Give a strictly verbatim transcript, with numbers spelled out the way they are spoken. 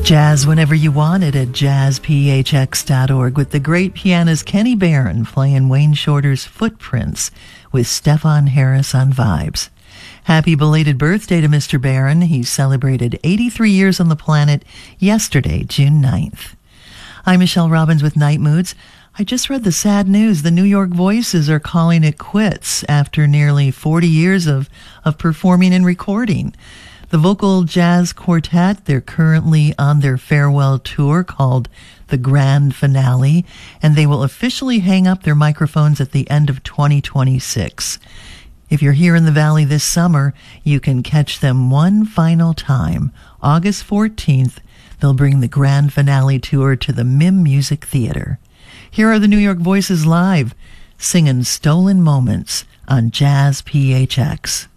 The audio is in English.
Jazz whenever you want it at jazz p h x dot org with the great pianist Kenny Barron playing Wayne Shorter's Footprints with Stefan Harris on vibes. Happy belated birthday to Mister Barron. He celebrated eighty-three years on the planet yesterday, June ninth. I'm Michelle Robbins with Night Moods. I just read the sad news. The New York Voices are calling it quits after nearly forty years of, of performing and recording. The vocal jazz quartet, they're currently on their farewell tour called The Grand Finale, and they will officially hang up their microphones at the end of twenty twenty-six. If you're here in the Valley this summer, you can catch them one final time. August fourteenth, they'll bring the Grand Finale tour to the Mim Music Theater. Here are the New York Voices live, singing Stolen Moments on Jazz P H X.